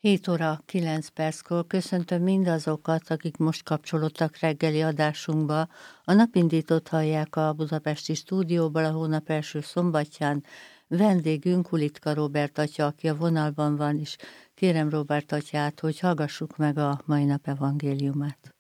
7 óra 9 perckor köszöntöm mindazokat, akik most kapcsolódtak reggeli adásunkba. A napindítót hallják a budapesti stúdióból a hónap első szombatján. Vendégünk Ulitka Róbert atya, aki a vonalban van, és kérem Róbert atyát, hogy hallgassuk meg a mai nap evangéliumát.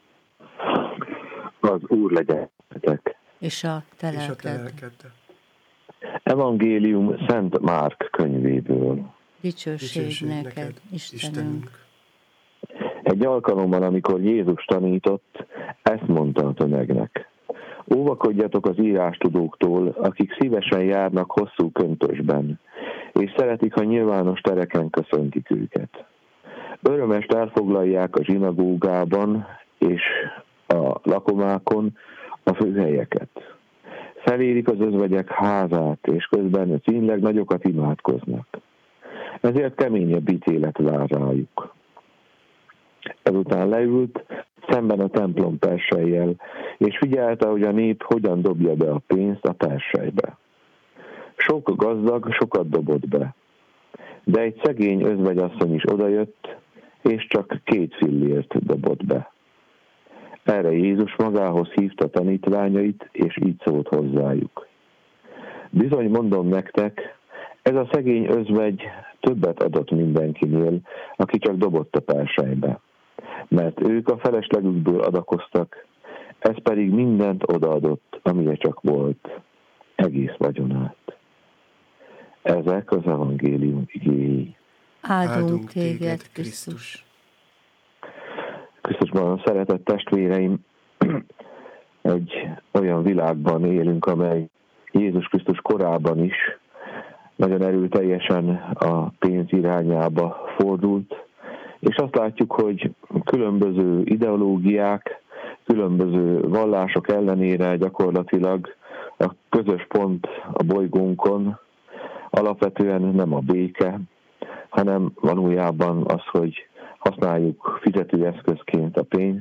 Az Úr legyen veletek. És a te lelked. Evangélium Szent Márk könyvéből. Dicsőség neked, Istenünk. Egy alkalommal, amikor Jézus tanított, ezt mondta a tömegnek. Óvakodjatok az írástudóktól, akik szívesen járnak hosszú köntösben, és szeretik, ha nyilvános tereken köszöntik őket. Örömest elfoglalják a zsinagógában és a lakomákon a főhelyeket. Felérik az özvegyek házát, és közben címleg nagyokat imádkoznak. Ezért keményebb ítélet vár rájuk. Ezután leült szemben a templom persejjel, és figyelte, hogy a nép hogyan dobja be a pénzt a persejbe. Sok gazdag sokat dobott be, de egy szegény özvegyasszony is odajött, és csak 2 fillért dobott be. Erre Jézus magához hívta tanítványait, és így szólt hozzájuk. Bizony mondom nektek, ez a szegény özvegy többet adott mindenkinél, aki csak dobott a persejbe. Mert ők a feleslegükből adakoztak, ez pedig mindent odaadott, amire csak volt, egész vagyonát. Ezek az evangélium igéi. Áldunk téged, Krisztus. Krisztusban szeretett testvéreim, egy olyan világban élünk, amely Jézus Krisztus korában is nagyon erőteljesen a pénz irányába fordult, és azt látjuk, hogy különböző ideológiák, különböző vallások ellenére gyakorlatilag a közös pont a bolygónkon alapvetően nem a béke, hanem valójában az, hogy használjuk fizetőeszközként a pénzt,